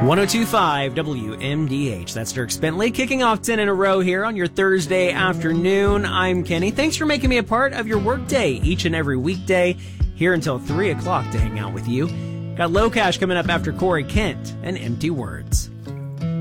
1025 WMDH. That's Dirk Bentley kicking off 10 in a row here on your Thursday afternoon. I'm Kenny. Thanks for making me a part of your workday each and every weekday here until 3 o'clock to hang out with you. Got Low Cash coming up after Corey Kent and Empty Words.